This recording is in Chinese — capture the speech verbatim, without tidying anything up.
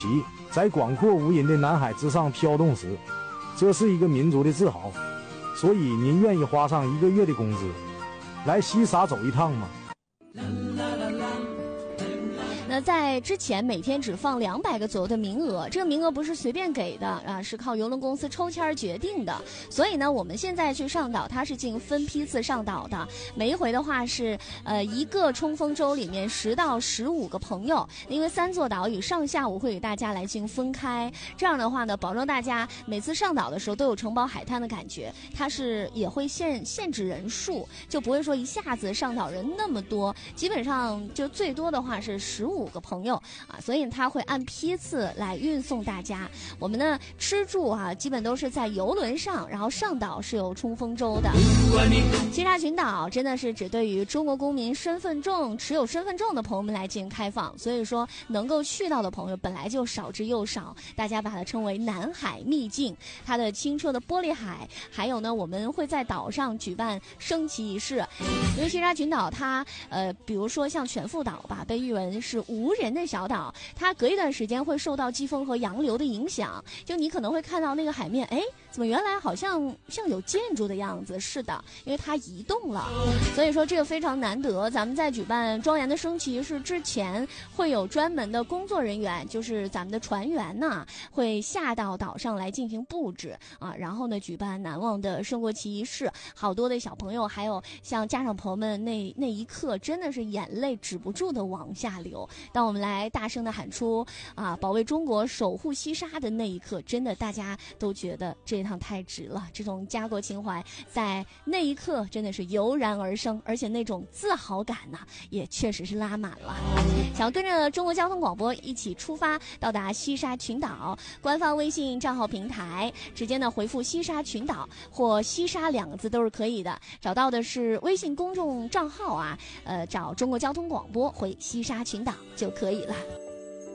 旗在广阔无垠的南海之上飘动时，这是一个民族的自豪。所以您愿意花上一个月的工资来西沙走一趟吗？ 那在之前每天只放两百个左右的名额，这个名额不是随便给的啊，是靠邮轮公司抽签决定的。所以呢，我们现在去上岛，它是进行分批次上岛的。每一回的话是呃一个冲锋舟里面十到十五个朋友，因为三座岛屿上下午会与大家来进行分开。这样的话呢，保证大家每次上岛的时候都有城堡海滩的感觉。它是也会限限制人数，就不会说一下子上岛人那么多，基本上就最多的话是十五。五个朋友啊，所以他会按批次来运送大家。我们呢吃住啊，基本都是在游轮上，然后上岛是有冲锋舟的。西沙群岛真的是只对于中国公民身份证持有身份证的朋友们来进行开放，所以说能够去到的朋友本来就少之又少，大家把它称为南海秘境。它的清澈的玻璃海，还有呢，我们会在岛上举办升旗仪式。因为西沙群岛它呃，比如说像全副岛吧，被誉为是无人的小岛，它隔一段时间会受到季风和洋流的影响，就你可能会看到那个海面，哎，怎么原来好像像有建筑的样子？是的，因为它移动了，所以说这个非常难得。咱们在举办庄严的升旗仪式之前，会有专门的工作人员，就是咱们的船员呐，会下到岛上来进行布置啊，然后呢举办难忘的升国旗仪式。好多的小朋友，还有像家长朋友们那那一刻，真的是眼泪止不住的往下流。当我们来大声的喊出啊，保卫中国，守护西沙的那一刻，真的大家都觉得这一趟太值了。这种家国情怀在那一刻真的是油然而生，而且那种自豪感呢、啊，也确实是拉满了。想要跟着中国交通广播一起出发到达西沙群岛，官方微信账号平台直接呢回复西沙群岛或西沙两个字都是可以的。找到的是微信公众账号啊，呃，找中国交通广播回西沙群岛就可以了。